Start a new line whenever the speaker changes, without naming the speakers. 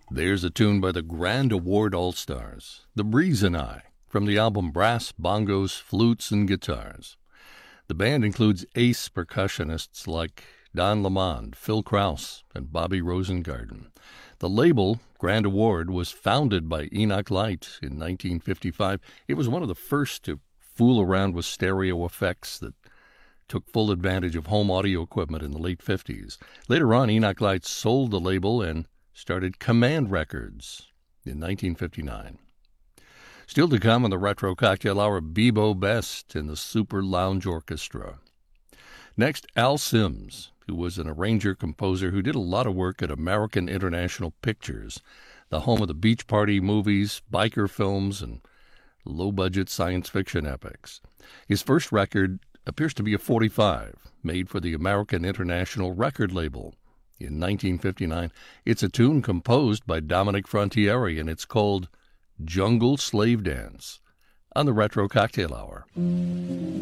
There's a tune by the Grand Award All-Stars, The Breeze and I, from the album Brass, Bongos, Flutes, and Guitars. The band includes ace percussionists like Don Lamond, Phil Krause, and Bobby Rosengarten. The label, Grand Award, was founded by Enoch Light in 1955. It was one of the first to fool around with stereo effects that took full advantage of home audio equipment in the late 50s. Later on, Enoch Light sold the label and started Command Records in 1959. Still to come on the Retro Cocktail Hour, Bebo Best and the Super Lounge Orchestra. Next, Al Sims, who was an arranger-composer who did a lot of work at American International Pictures, the home of the Beach Party movies, biker films, and low-budget science fiction epics. His first record appears to be a 45, made for the American International record label in 1959. It's a tune composed by Dominic Frontiere, and it's called Jungle Slave Dance on the Retro Cocktail Hour.